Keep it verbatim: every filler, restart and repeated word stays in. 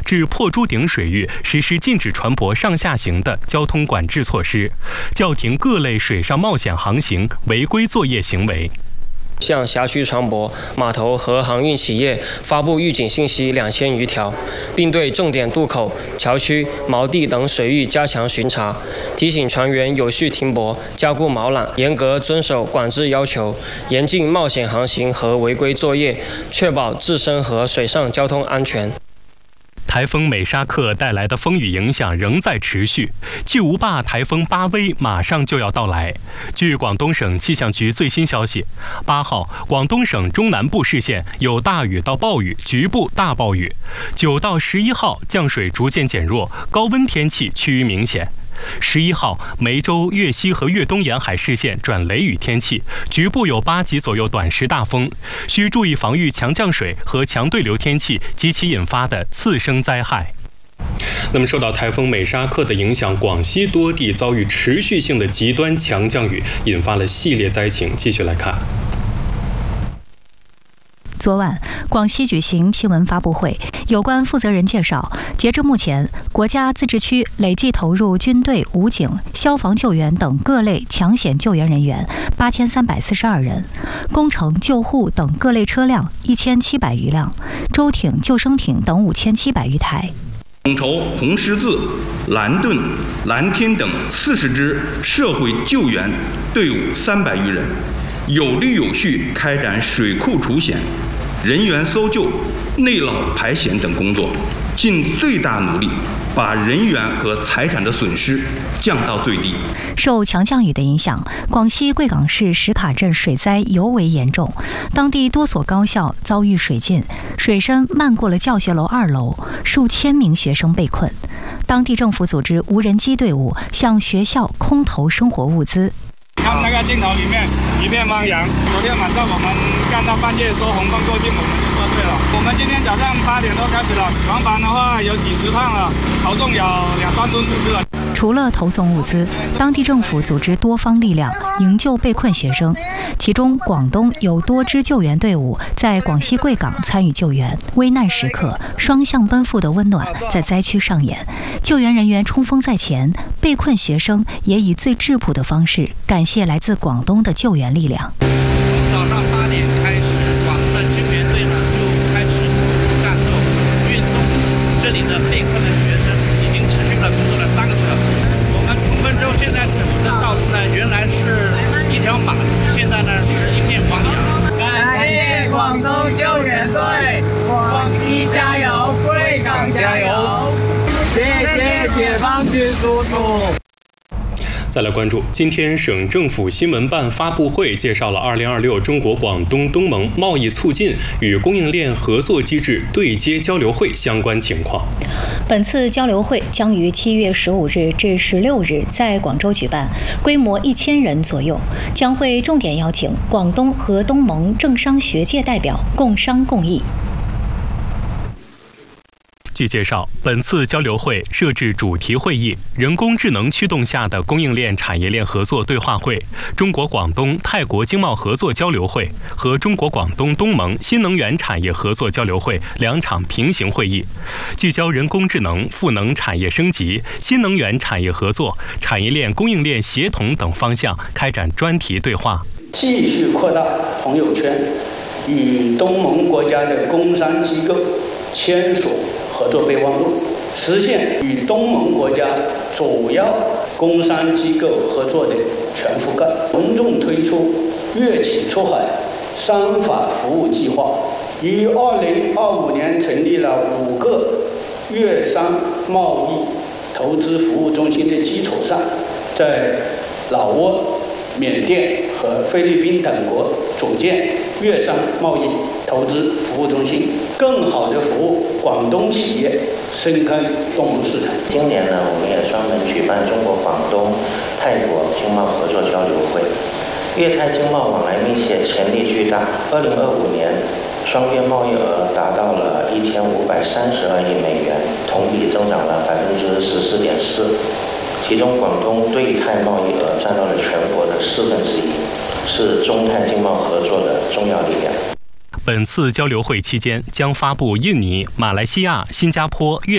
至破珠顶水域实施禁止船舶上下行的交通管制措施，叫停各类水上冒险航行违规作业行为。 向辖区船舶、码头和航运企业发布预警信息两千余条，并对重点渡口、桥区、锚地等水域加强巡查，提醒船员有序停泊、加固锚缆，严格遵守管制要求，严禁冒险航行和违规作业，确保自身和水上交通安全。 台风美沙克带来的风雨影响仍在持续，巨无霸台风巴威马上就要到来。据广东省气象局最新消息，八号广东省中南部市县有大雨到暴雨，局部大暴雨。九到十一号降水逐渐减弱，高温天气趋于明显。十一号，梅州、粤西和粤东沿海市县转雷雨天气，局部有八级左右短时大风，需注意防御强降水和强对流天气及其引发的次生灾害。那么，受到台风美沙克的影响，广西多地遭遇持续性的极端强降雨，引发了系列灾情。继续来看。 昨晚，广西举行新闻发布会，有关负责人介绍，截至目前，国家自治区累计投入军队、武警、消防救援等各类抢险救援人员八千三百四十二人，工程、救护等各类车辆一千七百余辆，舟艇、救生艇等五千七百余台。 统筹红十字、蓝盾、蓝天等四十支社会救援队伍三百余人，有律有序开展水库除险、人员搜救、内涝排险等工作，尽最大努力把人员和财产的损失降到最低。 受强降雨的影响，广西贵港市石卡镇水灾尤为严重，当地多所高校遭遇水浸，水深漫过了教学楼二楼，数千名学生被困。当地政府组织无人机队伍向学校空投生活物资。 看那个镜头里面一片汪洋。昨天晚上我们干到半夜说红光过境，我们就说对了。我们今天早上八点多开始了，船帆的话有几十趟了，投送有两三吨物资了。 除了投送物资，当地政府组织多方力量营救被困学生，其中广东有多支救援队伍在广西贵港参与救援。危难时刻，双向奔赴的温暖在灾区上演，救援人员冲锋在前，被困学生也以最质朴的方式感谢来自广东的救援力量。 从早上八点开始，广东的救援队呢就开始战斗，运送这里的被困的学生，已经持续了工作了三个多小时。我们冲锋之后，现在整个道路呢原来是一条马路，现在呢是一片汪洋。 感谢广东救援队，广西加油，贵港加油！谢谢解放军叔叔。 再来关注，今天省政府新闻办发布会介绍了二零二六中国广东东盟贸易促进与供应链合作机制对接交流会相关情况。 本次交流会将于七月十五日至十六日在广州举办，规模一千人左右，将会重点邀请广东和东盟政商学界代表共商共议。 据介绍，本次交流会设置主题会议、人工智能驱动下的供应链产业链合作对话会、中国广东泰国经贸合作交流会和中国广东东盟新能源产业合作交流会两场平行会议，聚焦人工智能、赋能产业升级、新能源产业合作、产业链供应链协同等方向开展专题对话， 继续扩大朋友圈，与东盟国家的工商机构签署合作备忘录，实现与东盟国家主要工商机构合作的全覆盖，隆重推出粤企出海商法服务计划，于二零二五年成立了五个粤商贸易投资服务中心的基础上，在老挝、缅甸和菲律宾等国组建粤商贸易投资服务中心，更好地服务广东企业深耕东盟市场。 今年呢，我们也专门举办中国广东泰国经贸合作交流会，粤泰经贸往来密切，潜力巨大。二零二五年，双边贸易额达到了一千五百三十二亿美元，同比增长了百分之十四点四。其中，广东对泰贸易额占到了全国的四分之一，是中泰经贸合作的重要力量。 本次交流会期间将发布印尼、马来西亚、新加坡、越